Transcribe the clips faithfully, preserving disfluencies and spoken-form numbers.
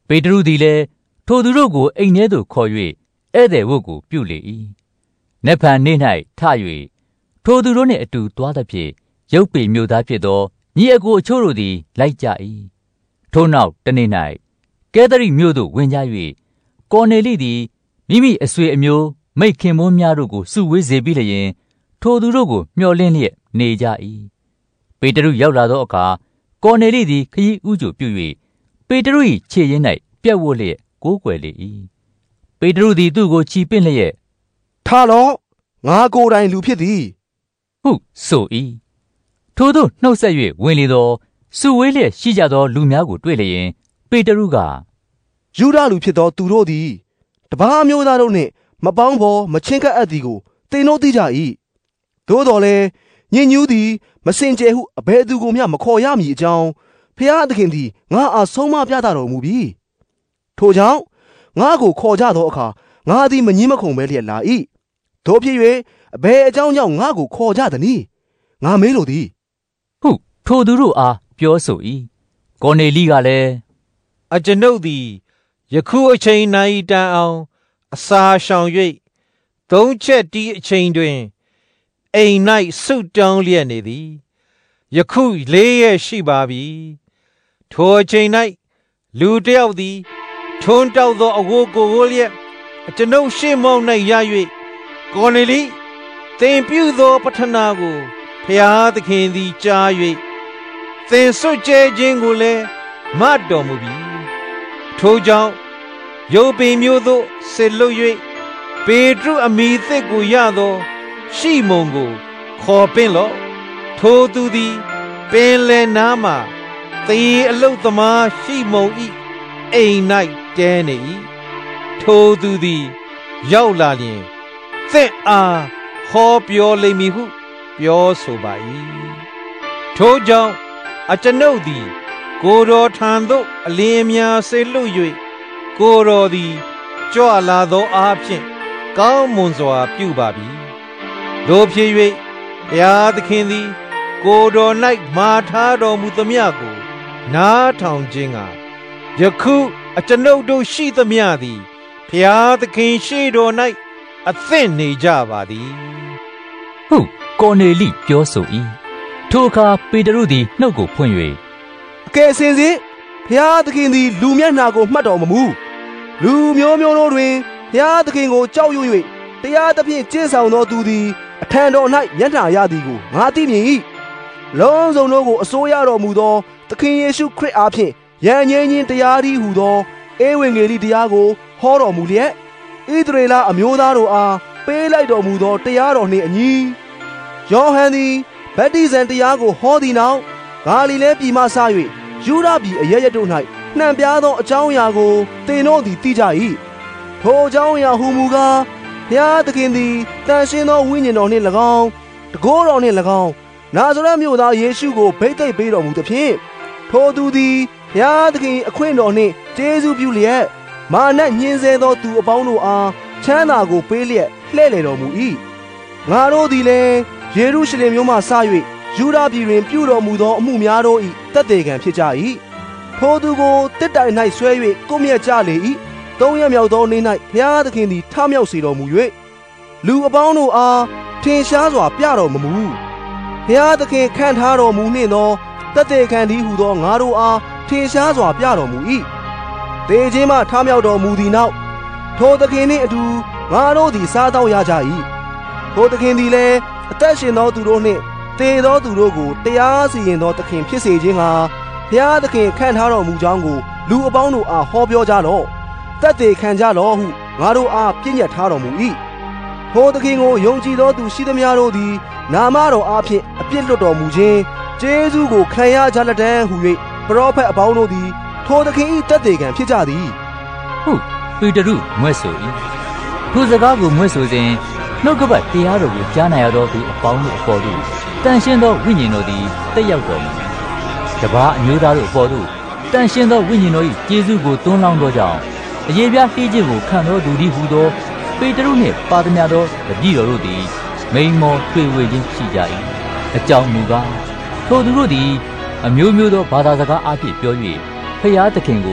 ပေတရုသည်လည်းထိုသူတို့ကိုအိမ်ထဲသို့ခေါ်၍ဧည့်သည်ဝတ်ကိုပြုလေ၏နက်ဖြန်နေ့၌ထ၍ထိုသူတို့နှင့်အတူသွားသဖြင့်ယုပ္ပေမြို့သားဖြစ်သောညီအကိုအချို့တို့သည်လိုက်ကြ၏ထိုနောက်တနေ့၌ကဲသရိမြို့သို့ဝင်ကြ၍ကော်နေလိသည်မိမိအဆွေအမျိုးမိတ်ခင်မွန်းများတို့ကိုစုဝေးစေပြီးလျင်ထိုသူတို့ကိုမျှော်လင့်လျက်နေကြ၏ပေတရုရောက်လာသောအခါကော်နေလိသည်ခရီးဥကြိုပြု၍ပေတရု၏ခြေရင်း၌ပြက်ဝတ်လျက်ကိုးကွယ်လေ၏ပေတရုသည်သူ့ကိုချီပင့်လျက်ထလော့ငါကိုယ်တိုင်လူဖြစ်သည်ဟုဆို၏ထိုသို့နှုတ်ဆက်၍ဝင်လေသောစုဝေးလျက်ရှိကြသောလူများကိုတွေ့လျင်ပေတရုကယူဒလူဖြစ်သောသူတို့သည်တပါးမျိုးသားတို့နှင့်မပေါင်းဖော်မချင်းကပ်အပ်သည်ကိုသင်တို့သိကြ၏သို့တော်လည်းညင်ညူးသည်မစင်ကြယ်ဟုအဘယ်သူကိုမျှမခေါ်ရမည်အကြောင်းဖျားသခင်သည်ငါအားဆုံးမပြသတော်မူပြီထိုကြောင့်ငါကိုခေါ်ကြသောအခါငါသည်မငြင်းမခုန်ပဲလျက်လာ၏တို့ဖြစ်၍အဘယ်အကြောင်းကြောင့်ငါကိုခေါ်ကြသနည်းငါမေးလိုသည်ဟုထိုသူတို့အားပြောဆို၏ကော်နေလိကလည်းအကျွန်ုပ်သည်ယခုအချိန်၌တန်အောင်အစာရှောင်၍သုံးချက်တီးအချိန်တွင်အိမ်၌ဆုတောင်းလျက်နေသည်ယခုလေးရက်ရှိပါပြီထိုအချိန်၌လူတစ်ယောက်သည်ထွန်းတောက်သောအဝတ်ကိုဝတ်လျက်အကျွန်ုပ်ရှေ့မောက်၌ရ၍ကော်နေလိသင်ပြုသောပဌနာကိုဖျားသခင်သည်ကြား၍သင်စွတ်ကြဲခြင်းကိုလည်းမတ်တော်မူပြီထိုကြောင့်ယုပ္ပေမြို့သို့ဆေလွတ်၍ပေတရုအမိသစ်ကိုရသောရှိမုန်ကိုခေါ်ပင့်လော့ထိုသူသည်ပင်လယ်နားမှသေအလုတ်သမားရှိမုန်၏အိမ်၌တဲနေ၏ထိုသူသည်ရောက်လာလျင်သင်အားဟောပြောလိမ့်မည်ဟုပြောဆိုပါ၏ထိုကြောင့်အကျွန်ုပ်သည်ကိုယ်တော်ထံသို့အလင်းအများဆေလွတ်၍ကိုယ်တော်သည်ကြွလာသောအားဖြင့်ကောင်းမွန်စွာပြုပါပြီတို့ဖြစ်၍ဘုရားသခင်သည်ကိုယ်တော်၌မာထားတော်မူသမျှကိုနားထောင်ခြင်းကယခုအကျွန်ုပ်တို့ရှိသမျှသည်ဘုရားသခင်ရှေ့တော်၌အသင့်နေကြပါသည်ဟုကော်နေလိပြောဆို၏ထိုအခါပေတရုသည်နှုတ်ကိုဖွင့်၍အကယ်စင်စစ်ဘုရားသခင်သည်လူမျက်နှာကိုမှတ်တော်မမူလူမျိုးမျိုးတို့တွင်ဘုရားသခင်ကိုကြောက်ရွံ့၍တရားသဖြင့်ကျင့်ဆောင်သောသူသည်အထံတော်၌မျက်နှာရသည်ကိုငါသိမြင်၏လုံးစုံတို့ကိုအစိုးရတော်မူသောသခင်ယေရှုခရစ်အားဖြင့်ယံငြိမ်းခြင်းတရားသည်ဟူသောဧဝံဂေလိတရားကိုဟောတော်မူလျက်ဣသရေလအမျိုးသားတို့အားပေးလိုက်တော်မူသောတရားတော်နှင့်အညီယောဟန်သည်ဗတ္တိဇံတရားကိုဟောသည့်နောက်ဂါလိလဲပြည်မှစ၍ယူဒပြည်အရပ်ရပ်တို့၌နှံပြားသောအကြောင်းအရာကိုသင်တို့သည်သိကြ၏ထိုအကြောင်းအရာဟူမူကားဘုရားသခင်သည်တန်ရှင်းသောဝိညာဉ်တော်နှင့်၎င်းတကိုးတော်နှင့်၎င်းနာဇရက်မြို့သားယေရှုကိုဗိတ်သိက်ပေးတော်မူသဖြင့်ထိုသူသည်ဘုရားသခင်အခွင့်တော်နှင့်ကျေးဇူးပြုလျက်မာနညှင်းဆဲသောသူအပေါင်းတို့အားချမ်းသာကိုပေးလျက်လှည့်လည်တော်မူ၏ငါတို့သည်လည်းယေရုရှလင်မြို့မှစ၍ယူဒပြည်တွင်ပြုတော်မူသောအမှုများတို့၏တသက်ခံဖြစ်ကြ၏ထိုသူကိုတစ်တိုင်၌ဆွဲ၍ကိုမြတ်ကြလေ၏သုံးရမြောက်သောနေ့၌ဘုရားသခင်သည်ထမြောက်စေတော်မူ၍လူအပေါင်းတို့အားထင်ရှားစွာပြတော်မမူဘုရားသခင်ခန့်ထားတော်မူနှင့်သောတသက်ခံသည်ဟုသောငါတို့အားထင်ရှားစွာပြတော်မူ၏သေခြင်းမှထမြောက်တော်မူသည်နောက်ထိုသခင်နှင့်အတူငါတို့သည်စားသောက်ရကြ၏ထိုသခင်သည်လည်းအသက်ရှင်သောသူတို့နှင့်သေသောသူတို့ကိုတရားစီရင်သောသခင်ဖြစ်စေခြင်းဟာဘုရားသခင်ခန့်ထားတော်မူကြောင်းကိုလူအပေါင်းတို့အားဟောပြောကြလော့သက်သေခံကြလော့ဟုငါတို့အားပြည့်ညတ်ထားတော်မူ၏ထိုသခင်ကိုယုံကြည်သောသူရှိသမျှတို့သည်နာမတော်အားဖြင့်အပြစ်လွတ်တော်မူခြင်းကျေးဇူးကိုခံရကြလက်တန်းဟု၍ပရောဖက်အပေါင်းတို့သည်ထိုသခင်၏သက်သေခံဖြစ်ကြသည်ဟုပေတရုမွဲ့ဆို၏ထိုစကားကိုမွဲ့ဆိုစဉ်နှုတ်ကပတ်တရားတော်ကိုကြားနာရသောသူအပေါင်းတို့အပေါ်သို့တန်ရှင်းသောဝိညာဉ်တော်သည်တက်ရောက်တော်မူတပါးအမျိုးသားတို့အပေါ်သို့တန်ရှင်းသောဝိညာဉ်တော်၏ကျေးဇူးကိုသွန်းလောင်းသောကြောင့်အယေပြားလှေးခြင်းကိုခံသောသူသည်ဟူသောပေတရုနှင့်ပါသမျှသောတပည့်တော်တို့သည်မိန်မောတွေ့ဝေခြင်းရှိကြ၏အကြောင်းမူကားထိုသူတို့သည်အမျိုးမျိုးသောဘာသာစကားအားဖြင့်ပြော၍ဖျားသခင်ကို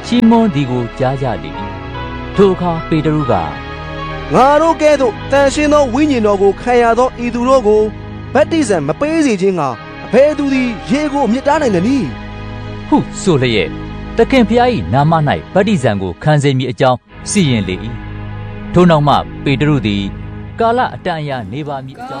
ရှီမွန်ဒီကိုကြားကြလေ၏ထိုအခါပေတရုကငါတို့ကဲ့သို့တန်ရှင်းသောဝိညာဉ်တော်ကိုခံရသောဤသူတို့ကိုဗတ္တိဇံမပေးစေခြင်းကအဘယ်သူသည်ရေကိုမြစ်တားနိုင်သနည်းဟုဆိုလျက်သခင်ဖျား၏နာမ၌ဗတ္တိဇံကိုခံစေမည်အကြောင်းစီရင်လေ၏ထို့နောက်မှပေတရုသည်ကာလအတန်အရာနေပါမည်အကြောင်း